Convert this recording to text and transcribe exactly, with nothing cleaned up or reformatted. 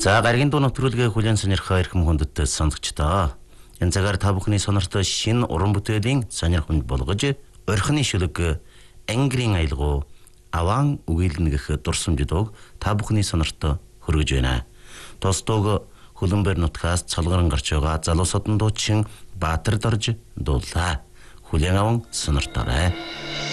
За гаргийн дуу нэвтрүүлгээ хүлээн сонирхоо эрхэм хүндэт сонсогчдоо. Энэ цагаар та бүхний сонортой шинэ уран бүтээлийн сонирхонд болгож орхины шүлэг ангирын аялгау аван үгээлнэ гэх дурсамждыг та бүхний сонортой хөргөж байна. Тостог хөлбөмбөр нутгаас цолгорон гарч байгаа залуу содон дуучин Баатар Дорж дуулаа. Хүлээн аван сонорторой.